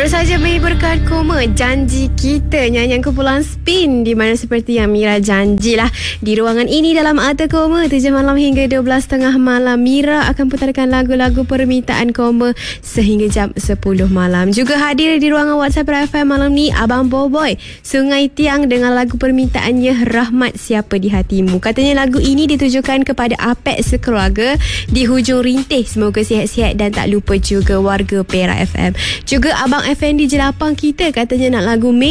Baru saja menghiburkan Koma Janji Kita, nyanyian kumpulan Spin, di mana seperti yang Mira janjilah, di ruangan ini dalam Arta Koma 7 malam hingga 12.30 malam, Mira akan putarkan lagu-lagu permintaan Koma sehingga jam 10 malam. Juga hadir di ruangan WhatsApp FM malam ni Abang Boboy Sungai Tiang dengan lagu permintaannya Rahmat Siapa di Hatimu. Katanya lagu ini ditujukan kepada Apek sekeluarga di hujung rintih. Semoga sihat-sihat dan tak lupa juga warga Perak FM. Juga Abang Effendi Jelapang kita katanya nak lagu